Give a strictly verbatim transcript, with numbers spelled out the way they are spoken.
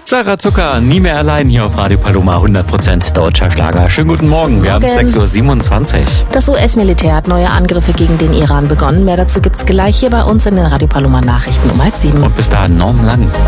Sarah Zucker, nie mehr allein hier auf Radio Paloma, hundert Prozent deutscher Schlager. Schönen guten Morgen, wir haben es sechs Uhr siebenundzwanzig. Das U S-Militär hat neue Angriffe gegen den Iran begonnen. Mehr dazu gibt's gleich hier bei uns in den Radio Paloma Nachrichten um halb sieben. Und bis dahin Norm Lang.